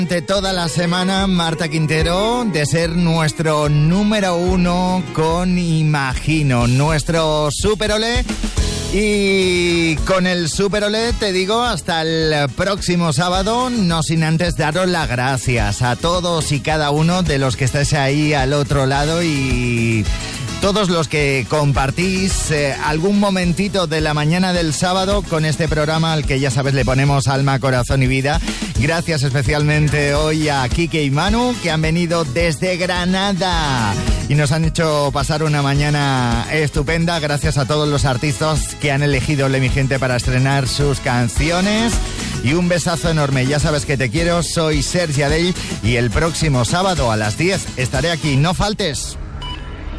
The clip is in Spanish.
Durante toda la semana, Marta Quintero, de ser nuestro número 1 con Imagino, nuestro Super Olé. Y con el Super Olé te digo hasta el próximo sábado, no sin antes daros las gracias a todos y cada uno de los que estáis ahí al otro lado y todos los que compartís algún momentito de la mañana del sábado con este programa al que ya sabes le ponemos alma, corazón y vida. Gracias especialmente hoy a Quique y Manu, que han venido desde Granada y nos han hecho pasar una mañana estupenda. Gracias a todos los artistas que han elegido Le Mi Gente para estrenar sus canciones. Y un besazo enorme. Ya sabes que te quiero, soy Sergi Adell y el próximo sábado a las 10 estaré aquí. No faltes.